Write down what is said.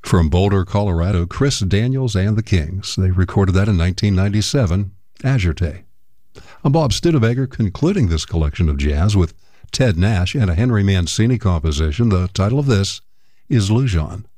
From Boulder, Colorado, Chris Daniels and the Kings. They recorded that in 1997, Azurte. I'm Bob Studebaker, concluding this collection of jazz with Ted Nash and a Henry Mancini composition. The title of this is Lujan.